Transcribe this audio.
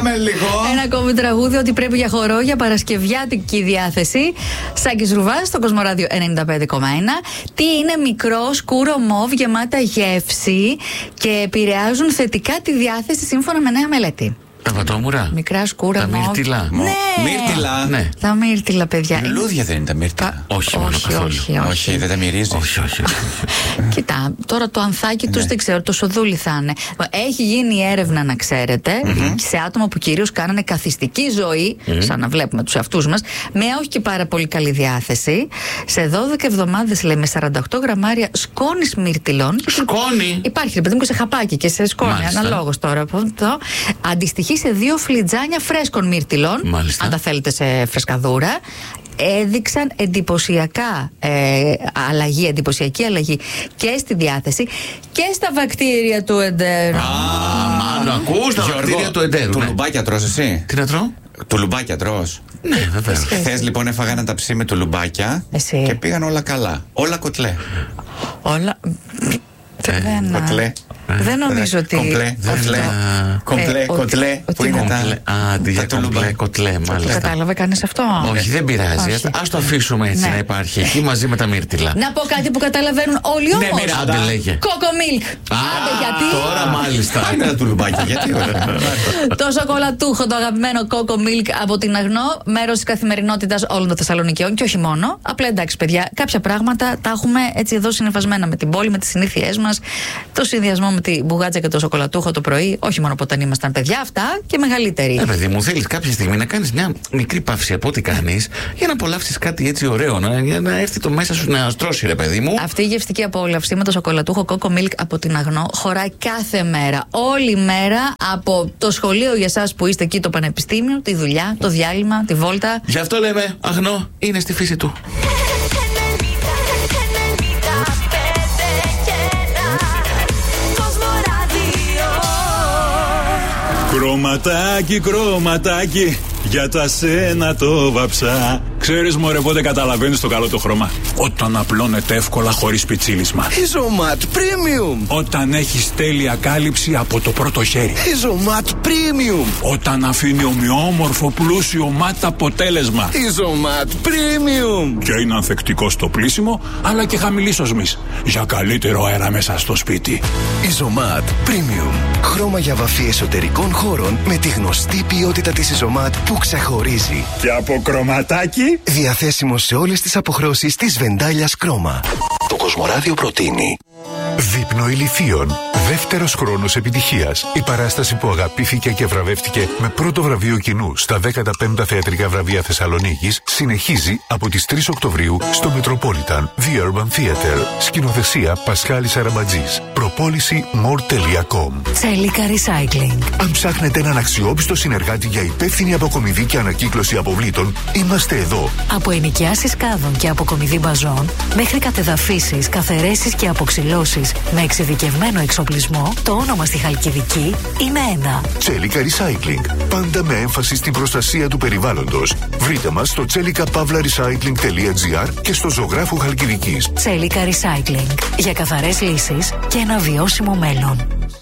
πάμε λίγο. Ένα ακόμη τραγούδι, ότι πρέπει για χορό, για παρασκευιάτικη διάθεση. Σάκης Ρουβάς στο Κοσμοράδιο 95,1. Τι είναι? Μικρό, σκούρο μοβ, γεμάτα γεύση και επηρεάζουν θετικά τη διάθεση σύμφωνα με νέα μελέτη. Τα πατώμουρα. Μικρά, σκούρα, τα μύρτιλα. Ναι. Μύρτιλα. Ναι. Τα μύρτιλα, παιδιά. Λουλούδια δεν είναι τα μύρτιλα. Όχι, μόνο καθόλου. Όχι, δεν τα μυρίζει. Όχι. Κοιτά, τώρα το ανθάκι τους δεν ξέρω, το σοδούλι θα είναι. Έχει γίνει έρευνα, να ξέρετε, σε άτομα που κυρίως κάνανε καθιστική ζωή, σαν να βλέπουμε τους εαυτούς μας, με όχι και πάρα πολύ καλή διάθεση. Σε 12 εβδομάδες, λέει, με 48 γραμμάρια σκόνης μύρτιλων. Σκόνη! Υπάρχει, ρε παιδί μου, και σε χαπάκι και σε σκόνη. Αναλόγως τώρα από αυτό. Αντιστοιχεί σε 2 φλιτζάνια φρέσκων μύρτιλων. Μάλιστα. Αν τα θέλετε σε φρεσκαδούρα. Έδειξαν εντυπωσιακή αλλαγή και στη διάθεση και στα βακτήρια του εντέρου. Μάλλον ακούς τα βακτήρια του εντέρου. Τουλουμπάκια τρως εσύ? Τι να τρώω? Τουλουμπάκια τρως? Ναι, βέβαια. Χθες λοιπόν έφαγα ένα ταψί με τουλουμπάκια και πήγαν όλα καλά. Όλα κοτλέ. Όλα. Κοτλέ. Δεν νομίζω ότι. Κοτλέ. Πού είναι τα κοτλέ, μάλιστα. Κατάλαβε κανείς αυτό? Όχι, δεν πειράζει. Ας το αφήσουμε έτσι να υπάρχει εκεί μαζί με τα μύρτιλα. Να πω κάτι που καταλαβαίνουν όλοι όμως. Άντε, λέγε. Κόκο Milk. Άντε, γιατί? Τώρα μάλιστα. Είναι τα τουλουμπάκια, γιατί? Το σοκολατούχο, το αγαπημένο Κόκο Milk από την Αγνό, μέρος της καθημερινότητας όλων των Θεσσαλονικιών και όχι μόνο. Απλά εντάξει, παιδιά, κάποια πράγματα τα έχουμε έτσι εδώ συνυφασμένα με την πόλη, με τις συνήθειές μας, το συνδυασμό με τη μπουγάτσα και το σοκολατούχο το πρωί, όχι μόνο όταν ήμασταν παιδιά, αυτά και μεγαλύτεροι. Παιδί μου, θέλεις κάποια στιγμή να κάνεις μια μικρή παύση από ό,τι κάνεις για να απολαύσεις κάτι έτσι ωραίο, για να έρθει το μέσα σου να στρώσει, ρε παιδί μου. Αυτή η γευστική απόλαυση με το σοκολατούχο Κόκο Milk από την Αγνό χωράει κάθε μέρα, όλη μέρα, από το σχολείο για εσάς που είστε εκεί, το πανεπιστήμιο, τη δουλειά, το διάλειμμα, τη βόλτα. Γι' αυτό λέμε, Αγνό είναι στη φύση του. Κρωματάκι, κρωματάκι, για τα σένα το βαψά. Ξέρεις μωρέ πότε καταλαβαίνεις το καλό το χρώμα? Όταν απλώνεται εύκολα χωρίς πιτσίλισμα. Isomat Premium. Όταν έχεις τέλεια κάλυψη από το πρώτο χέρι. Isomat Premium. Όταν αφήνει ομοιόμορφο πλούσιο ματ αποτέλεσμα. Isomat Premium. Και είναι ανθεκτικό στο πλύσιμο, αλλά και χαμηλής οσμής, για καλύτερο αέρα μέσα στο σπίτι. Isomat Premium. Χρώμα για βαφή εσωτερικών χώρων με τη γνωστή ποιότητα της Isomat που ξεχωρίζει. Και από κρωματάκι. Διαθέσιμο σε όλες τις αποχρώσεις της Βεντάλιας Κρόμα. Το Κοσμοράδιο προτείνει Δείπνο Ηλιθείων. Δεύτερος χρόνος επιτυχίας. Η παράσταση που αγαπήθηκε και βραβεύτηκε με πρώτο βραβείο κοινού στα 15 θεατρικά βραβεία Θεσσαλονίκης συνεχίζει από τις 3 Οκτωβρίου στο Metropolitan The Urban Theatre. Σκηνοθεσία Πασχάλης Αραμπατζής. Προπόληση more.com. Τσέλικα Recycling. Αν ψάχνετε έναν αξιόπιστο συνεργάτη για υπεύθυνη αποκομιδή και ανακύκλωση αποβλήτων, είμαστε εδώ. Από ενοικιάσεις κάδων και αποκομιδή μπαζών μέχρι κατεδαφίσεις, καθαιρέσεις και αποξυλώσεις με εξειδικευμένο εξοπλισμό, το όνομα στη Χαλκιδική είναι ένα. Τσέλικα Recycling. Πάντα με έμφαση στην προστασία του περιβάλλοντος. Βρείτε μας στο celica-recycling.gr και στο Ζωγράφου Χαλκιδικής. Τσέλικα Recycling. Για καθαρές λύσεις και ένα βιώσιμο μέλλον.